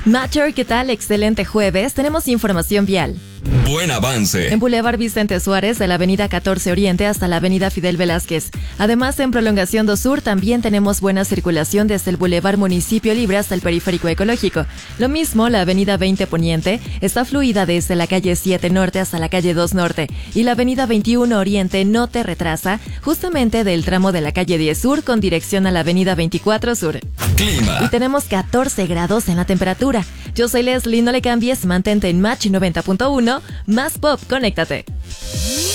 Matter, ¿qué tal? Excelente jueves. Tenemos información vial. Buen avance. En Boulevard Vicente Suárez, de la avenida 14 Oriente hasta la avenida Fidel Velázquez. Además, en Prolongación 2 Sur también tenemos buena circulación desde el Boulevard Municipio Libre hasta el Periférico Ecológico. Lo mismo, la avenida 20 Poniente está fluida desde la calle 7 Norte hasta la calle 2 Norte. Y la avenida 21 Oriente no te retrasa justamente del tramo de la calle 10 Sur con dirección a la avenida 24 Sur. Clima. Y tenemos 14 grados en la temperatura. Yo soy Leslie, no le cambies, mantente en Match 90.1, más pop, conéctate.